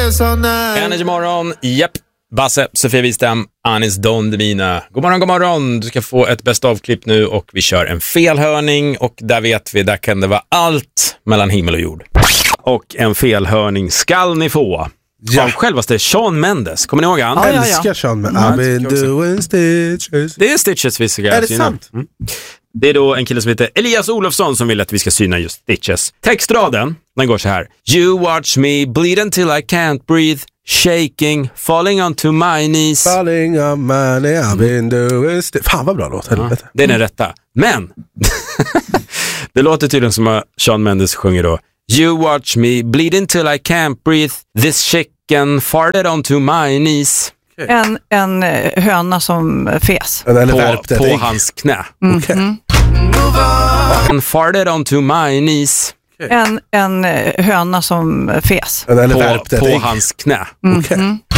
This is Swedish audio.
Energy morgon, japp. Basse, Sofia Wistam, Anis Don Demina. God morgon, god morgon. Du ska få ett bäst av-klipp nu och vi kör en felhörning och där vet vi, där kan det vara allt mellan himmel och jord. Och en felhörning skall ni få. Ja. Av självaste Shawn Mendes. Kommer ni ihåg han? Jag älskar Shawn Mendes. I've been doing Stitches. Det är Stitches vi ska Är det syna. Sant? Mm. Det är då en kille som heter Elias Olofsson som vill att vi ska syna just Stitches. Textraden, den går så här. You watch me bleed until I can't breathe. Shaking, falling onto my knees. Falling on my knees, I've been doing Fan vad bra låt, helvete. Det är den rätta. Men det låter tydligen som att Shawn Mendes sjunger då. You watch me bleed until I can't breathe. This chicken farted onto my knees. En höna som fes. På hans knä. Okay. And farted onto my knees. En höna som fes. På hans knä. Okay.